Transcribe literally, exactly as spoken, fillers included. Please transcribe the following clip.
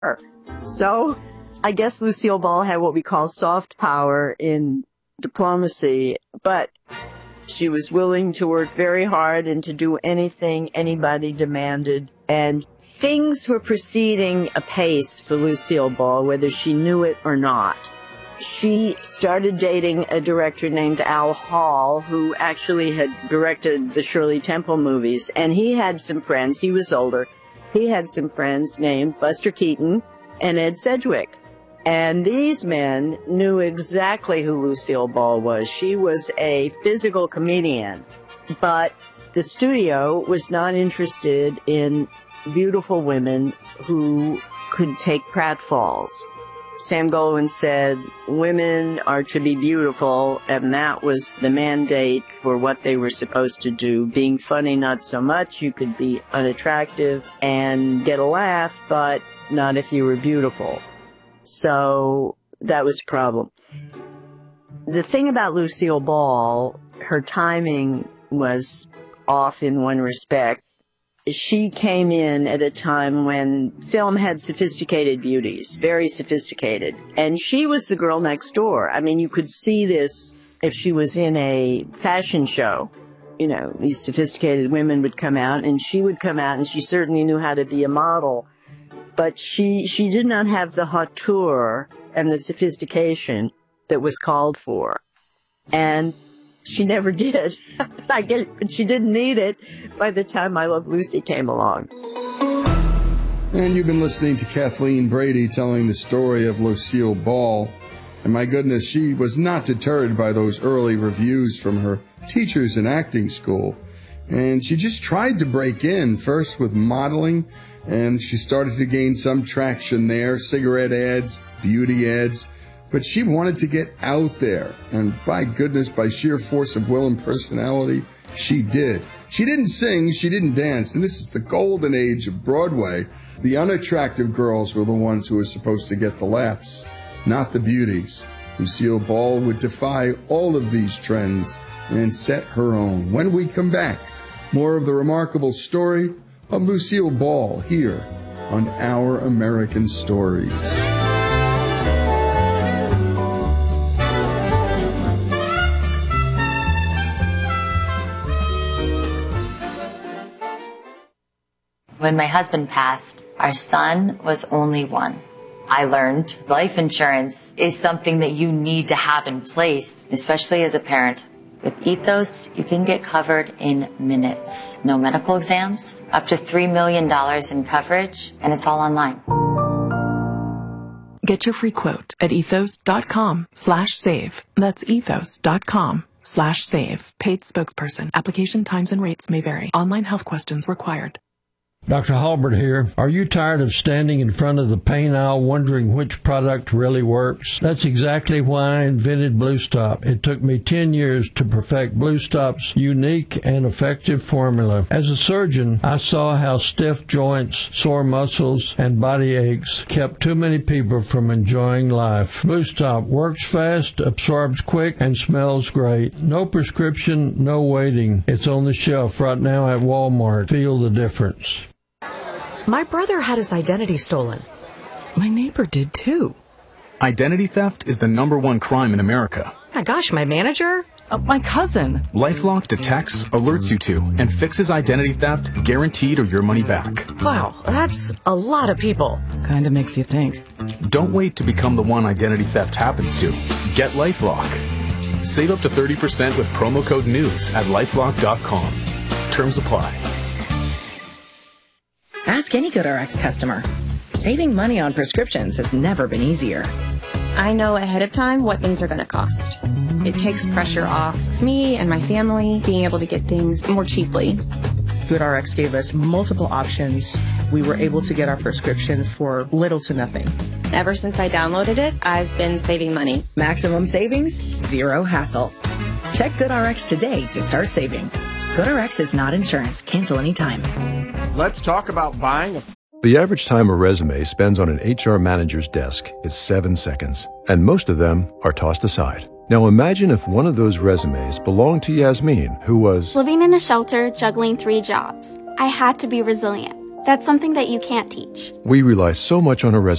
her. So I guess Lucille Ball had what we call soft power in diplomacy, but she was willing to work very hard and to do anything anybody demanded. And things were proceeding apace for Lucille Ball, whether she knew it or not. She started dating a director named Al Hall, who actually had directed the Shirley Temple movies. And he had some friends. He was older. He had some friends named Buster Keaton and Ed Sedgwick. And these men knew exactly who Lucille Ball was. She was a physical comedian, but the studio was not interested in beautiful women who could take pratfalls. Sam Goldwyn said women are to be beautiful, and that was the mandate for what they were supposed to do. Being funny, not so much. You could be unattractive and get a laugh, but not if you were beautiful. So that was a problem. The thing about Lucille Ball, her timing was off in one respect. She came in at a time when film had sophisticated beauties, very sophisticated. And she was the girl next door. I mean, you could see this if she was in a fashion show. You know, these sophisticated women would come out, and she would come out, and she certainly knew how to be a model. But she, she did not have the hauteur and the sophistication that was called for. And she never did. I get it, but she didn't need it by the time I Love Lucy came along. And you've been listening to Kathleen Brady telling the story of Lucille Ball. And my goodness, she was not deterred by those early reviews from her teachers in acting school. And she just tried to break in, first with modeling, and she started to gain some traction there, cigarette ads, beauty ads. But she wanted to get out there, and by goodness, by sheer force of will and personality, she did. She didn't sing, she didn't dance, and this is the golden age of Broadway. The unattractive girls were the ones who were supposed to get the laughs, not the beauties. Lucille Ball would defy all of these trends and set her own. When we come back, more of the remarkable story of Lucille Ball here on Our American Stories. When my husband passed, our son was only one. I learned life insurance is something that you need to have in place, especially as a parent. With Ethos, you can get covered in minutes. No medical exams, up to three million dollars in coverage, and it's all online. Get your free quote at ethos.com slash save. That's ethos.com slash save. Paid spokesperson. Application times and rates may vary. Online health questions required. Doctor Halbert here. Are you tired of standing in front of the pain aisle wondering which product really works? That's exactly why I invented Blue Stop. It took me ten years to perfect Blue Stop's unique and effective formula. As a surgeon, I saw how stiff joints, sore muscles, and body aches kept too many people from enjoying life. Blue Stop works fast, absorbs quick, and smells great. No prescription, no waiting. It's on the shelf right now at Walmart. Feel the difference. My brother had his identity stolen. My neighbor did too. Identity theft is the number one crime in America. My gosh, my manager? Uh, my cousin. LifeLock detects, alerts you to, and fixes identity theft, guaranteed or your money back. Wow, that's a lot of people. Kinda makes you think. Don't wait to become the one identity theft happens to. Get LifeLock. Save up to thirty percent with promo code NEWS at lifelock dot com. Terms apply. Ask any GoodRx customer. Saving money on prescriptions has never been easier. I know ahead of time what things are going to cost. It takes pressure off me and my family being able to get things more cheaply. GoodRx gave us multiple options. We were able to get our prescription for little to nothing. Ever since I downloaded it, I've been saving money. Maximum savings, zero hassle. Check GoodRx today to start saving. GoodRx is not insurance. Cancel anytime. Let's talk about buying a... The average time a resume spends on an H R manager's desk is seven seconds, and most of them are tossed aside. Now imagine if one of those resumes belonged to Yasmin, who was living in a shelter, juggling three jobs. I had to be resilient. That's something that you can't teach. We rely so much on a resume